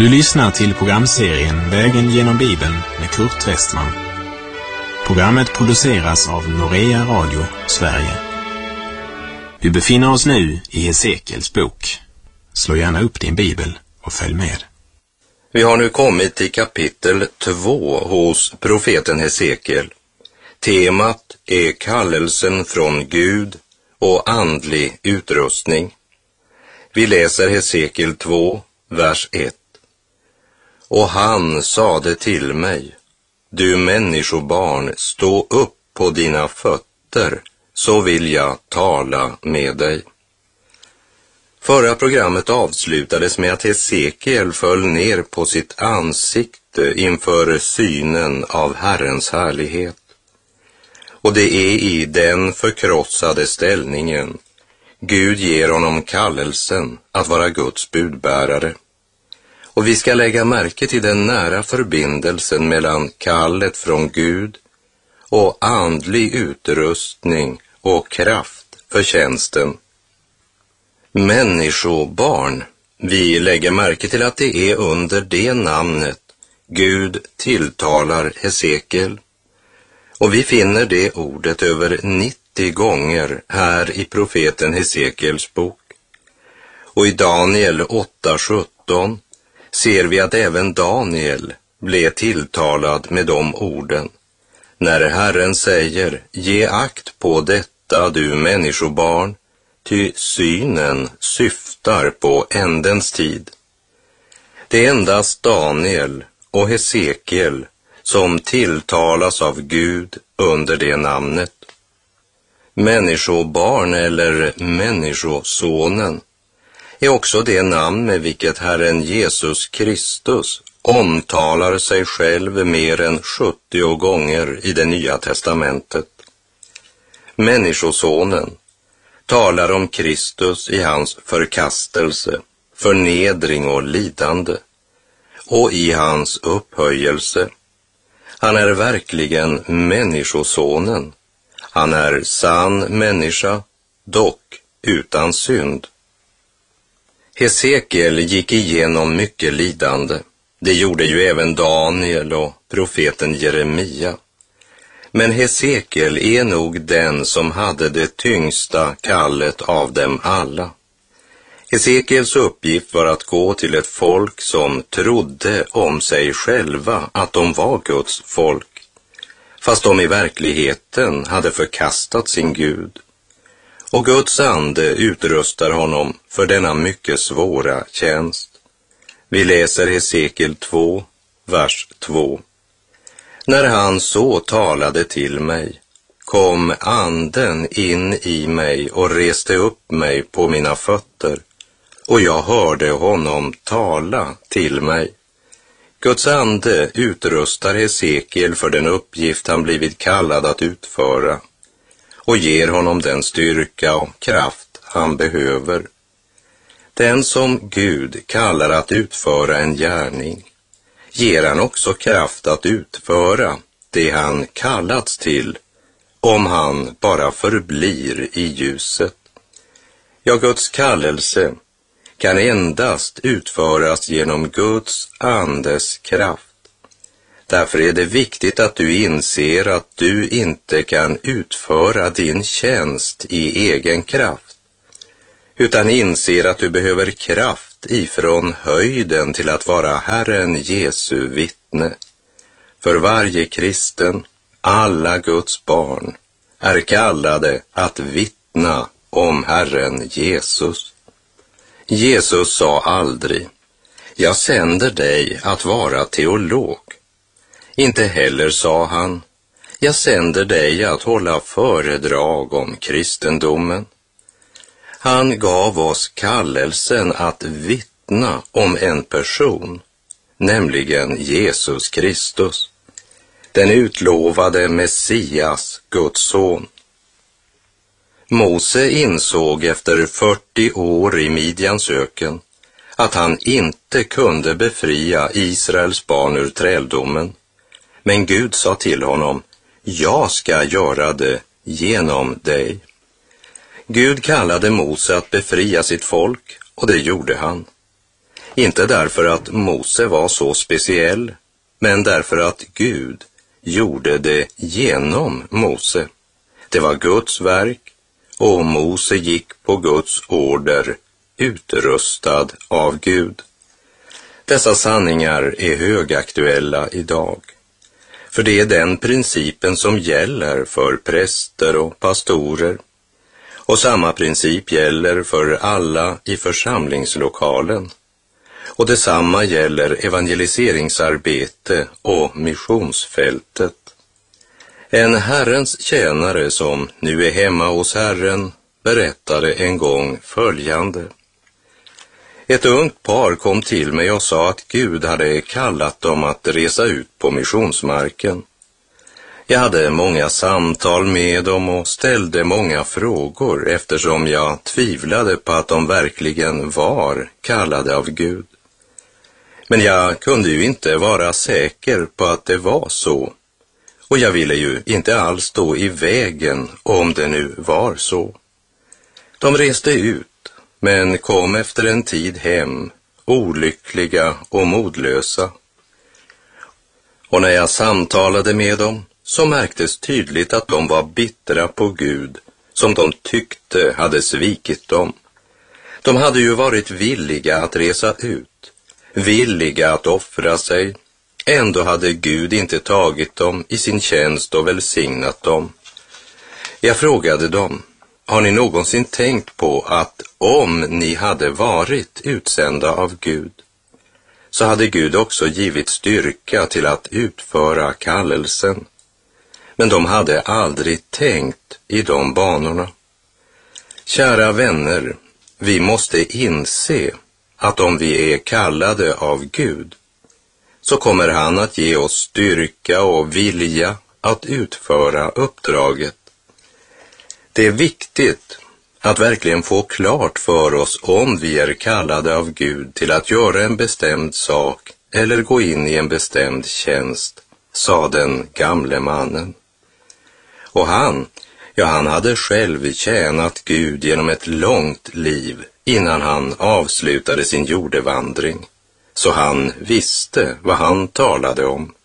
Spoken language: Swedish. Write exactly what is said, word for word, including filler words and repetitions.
Du lyssnar till programserien Vägen genom Bibeln med Kurt Westman. Programmet produceras av Norea Radio, Sverige. Vi befinner oss nu i Hesekiels bok. Slå gärna upp din bibel och följ med. Vi har nu kommit till kapitel två hos profeten Hesekiel. Temat är kallelsen från Gud och andlig utrustning. Vi läser Hesekiel två, vers ett. Och han sade till mig: du människobarn, stå upp på dina fötter, så vill jag tala med dig. Förra programmet avslutades med att Hesekiel föll ner på sitt ansikte inför synen av Herrens härlighet. Och det är i den förkrossade ställningen Gud ger honom kallelsen att vara Guds budbärare. Och vi ska lägga märke till den nära förbindelsen mellan kallet från Gud och andlig utrustning och kraft för tjänsten. Människobarn, vi lägger märke till att det är under det namnet Gud tilltalar Hesekiel. Och vi finner det ordet över nittio gånger här i profeten Hesekiels bok. Och i Daniel åtta sjutton ser vi att även Daniel blev tilltalad med de orden. När Herren säger: ge akt på detta, du människobarn, ty synen syftar på ändens tid. Det är endast Daniel och Hesekiel som tilltalas av Gud under det namnet. Människobarn eller människosonen är också det namn med vilket Herren Jesus Kristus omtalar sig själv mer än sjuttio gånger i det nya testamentet. Människosonen talar om Kristus i hans förkastelse, förnedring och lidande, och i hans upphöjelse. Han är verkligen människosonen. Han är sann människa, dock utan synd. Hesekiel gick igenom mycket lidande. Det gjorde ju även Daniel och profeten Jeremia. Men Hesekiel är nog den som hade det tyngsta kallet av dem alla. Hesekiels uppgift var att gå till ett folk som trodde om sig själva att de var Guds folk, fast de i verkligheten hade förkastat sin Gud. Och Guds ande utrustar honom för denna mycket svåra tjänst. Vi läser Hesekiel två, vers två. När han så talade till mig, kom anden in i mig och reste upp mig på mina fötter, och jag hörde honom tala till mig. Guds ande utrustar Hesekiel för den uppgift han blivit kallad att utföra och ger honom den styrka och kraft han behöver. Den som Gud kallar att utföra en gärning ger han också kraft att utföra det han kallats till, om han bara förblir i ljuset. Ja, Guds kallelse kan endast utföras genom Guds andes kraft. Därför är det viktigt att du inser att du inte kan utföra din tjänst i egen kraft, utan inser att du behöver kraft ifrån höjden till att vara Herren Jesu vittne. För varje kristen, alla Guds barn, är kallade att vittna om Herren Jesus. Jesus sa aldrig: jag sänder dig att vara teolog. Inte heller sa han: jag sänder dig att hålla föredrag om kristendomen. Han gav oss kallelsen att vittna om en person, nämligen Jesus Kristus, den utlovade Messias, Guds son. Mose insåg efter fyrtio år i Midjans öken att han inte kunde befria Israels barn ur träldomen. Men Gud sa till honom: jag ska göra det genom dig. Gud kallade Mose att befria sitt folk, och det gjorde han. Inte därför att Mose var så speciell, men därför att Gud gjorde det genom Mose. Det var Guds verk, och Mose gick på Guds order, utrustad av Gud. Dessa sanningar är högaktuella idag, för det är den principen som gäller för präster och pastorer, och samma princip gäller för alla i församlingslokalen. Och detsamma gäller evangeliseringsarbete och missionsfältet. En Herrens tjänare som nu är hemma hos Herren berättade en gång följande. Ett ungt par kom till mig och sa att Gud hade kallat dem att resa ut på missionsmarken. Jag hade många samtal med dem och ställde många frågor eftersom jag tvivlade på att de verkligen var kallade av Gud. Men jag kunde ju inte vara säker på att det var så. Och jag ville ju inte alls stå i vägen om det nu var så. De reste ut, men kom efter en tid hem, olyckliga och modlösa. Och när jag samtalade med dem så märktes tydligt att de var bittra på Gud, som de tyckte hade svikit dem. De hade ju varit villiga att resa ut, villiga att offra sig. Ändå hade Gud inte tagit dem i sin tjänst och välsignat dem. Jag frågade dem, har ni någonsin tänkt på att om ni hade varit utsända av Gud, så hade Gud också givit styrka till att utföra kallelsen? Men de hade aldrig tänkt i de banorna. Kära vänner, vi måste inse att om vi är kallade av Gud, så kommer han att ge oss styrka och vilja att utföra uppdraget. Det är viktigt att verkligen få klart för oss om vi är kallade av Gud till att göra en bestämd sak eller gå in i en bestämd tjänst, sa den gamle mannen. Och han, ja han hade själv tjänat Gud genom ett långt liv innan han avslutade sin jordevandring. Så han visste vad han talade om.